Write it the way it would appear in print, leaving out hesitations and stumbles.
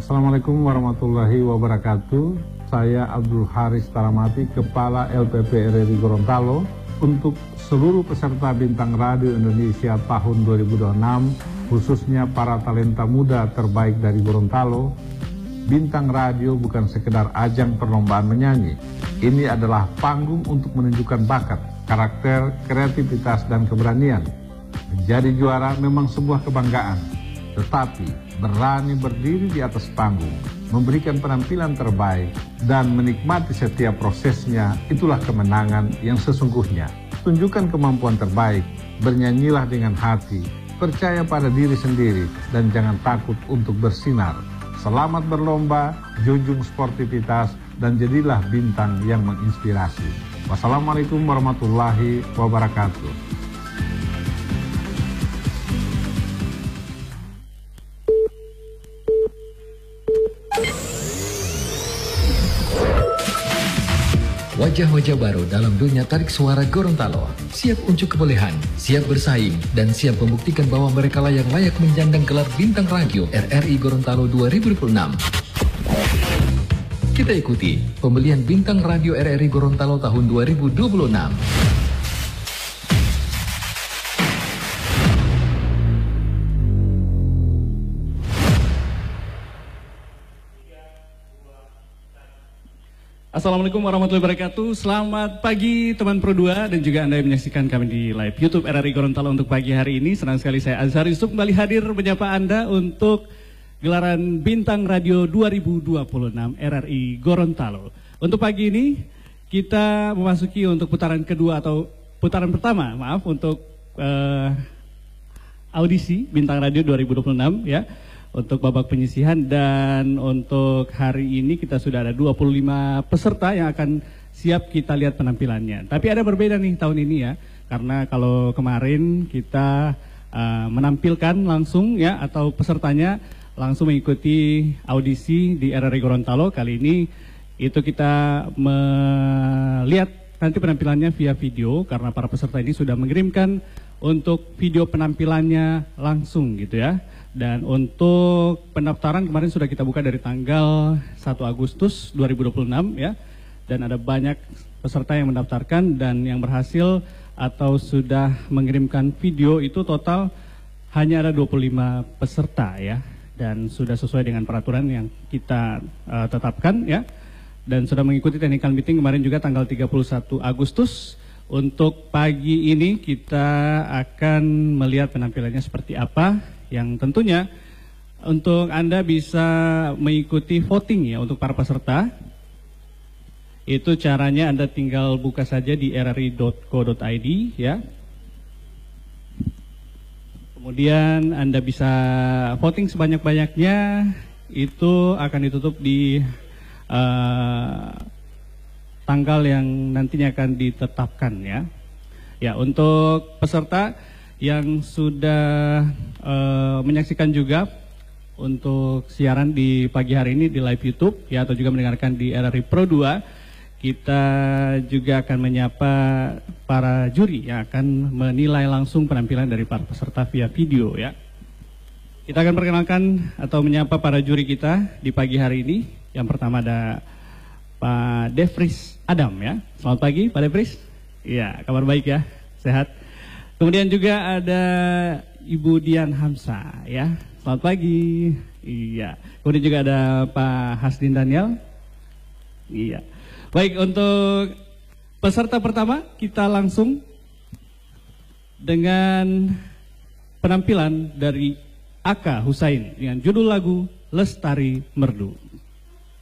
Assalamualaikum warahmatullahi wabarakatuh. Saya Abdul Haris Taramati, Kepala LPP RRI Gorontalo. Untuk seluruh peserta Bintang Radio Indonesia tahun 2026, khususnya para talenta muda terbaik dari Gorontalo, Bintang Radio bukan sekedar ajang perlombaan menyanyi. Ini adalah panggung untuk menunjukkan bakat, karakter, kreativitas, dan keberanian. Menjadi juara memang sebuah kebanggaan, tetapi berani berdiri di atas panggung, memberikan penampilan terbaik, dan menikmati setiap prosesnya, itulah kemenangan yang sesungguhnya. Tunjukkan kemampuan terbaik, bernyanyilah dengan hati, percaya pada diri sendiri, dan jangan takut untuk bersinar. Selamat berlomba, junjung sportivitas, dan jadilah bintang yang menginspirasi. Wassalamualaikum warahmatullahi wabarakatuh. Wajah-wajah baru dalam dunia tarik suara Gorontalo, siap unjuk kebolehan, siap bersaing, dan siap membuktikan bahwa mereka layak menyandang gelar Bintang Radio RRI Gorontalo 2026. Kita ikuti pembelian Bintang Radio RRI Gorontalo tahun 2026. Assalamualaikum warahmatullahi wabarakatuh. Selamat pagi teman Pro 2 dan juga Anda yang menyaksikan kami di live YouTube RRI Gorontalo untuk pagi hari ini. Senang sekali saya Azhar Yusuf kembali hadir menyapa Anda untuk gelaran Bintang Radio 2026 RRI Gorontalo. Untuk pagi ini kita memasuki untuk putaran kedua atau putaran pertama, maaf, untuk audisi Bintang Radio 2026 ya. Untuk babak penyisihan, dan untuk hari ini kita sudah ada 25 peserta yang akan siap kita lihat penampilannya. Tapi ada berbeda nih tahun ini ya, karena kalau kemarin kita menampilkan langsung ya, atau pesertanya langsung mengikuti audisi di RRI Gorontalo. Kali ini itu kita melihat nanti penampilannya via video, karena para peserta ini sudah mengirimkan untuk video penampilannya langsung gitu ya. Dan untuk pendaftaran kemarin sudah kita buka dari tanggal 1 Agustus 2026 ya. Dan ada banyak peserta yang mendaftarkan dan yang berhasil atau sudah mengirimkan video itu total hanya ada 25 peserta ya. Dan sudah sesuai dengan peraturan yang kita tetapkan ya. Dan sudah mengikuti technical meeting kemarin juga tanggal 31 Agustus. Untuk pagi ini kita akan melihat penampilannya seperti apa, yang tentunya untuk Anda bisa mengikuti voting ya untuk para peserta. Itu caranya Anda tinggal buka saja di rri.co.id ya. Kemudian Anda bisa voting sebanyak-banyaknya, itu akan ditutup di tanggal yang nantinya akan ditetapkan ya. Ya, untuk peserta yang sudah menyaksikan juga untuk siaran di pagi hari ini di live YouTube ya, atau juga mendengarkan di RRI Pro 2, kita juga akan menyapa para juri yang akan menilai langsung penampilan dari para peserta via video ya. Kita akan perkenalkan atau menyapa para juri kita di pagi hari ini. Yang pertama ada Pak Devris Adam ya. Selamat pagi Pak Devris. Iya, kabar baik ya, sehat. Kemudian juga ada Ibu Dian Hamsa ya. Selamat pagi. Iya. Kemudian juga ada Pak Hasdin Daniel. Iya. Baik, untuk peserta pertama kita langsung dengan penampilan dari Aka Husain dengan judul lagu Lestari Merdu.